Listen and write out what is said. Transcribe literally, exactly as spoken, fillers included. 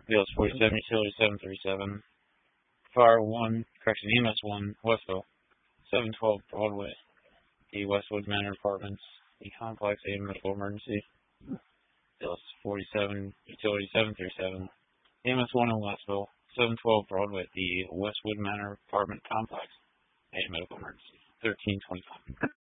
Wheels forty-seven, Utility seven thirty-seven. Fire one, correction, E M S one, Westville, seven twelve Broadway. The Westwood Manor Apartments, the complex, a medical emergency. Wheels forty-seven, Utility seven thirty-seven. E M S one in Westville, seven twelve Broadway, the Westwood Manor Apartment Complex, a medical emergency. thirteen twenty-five.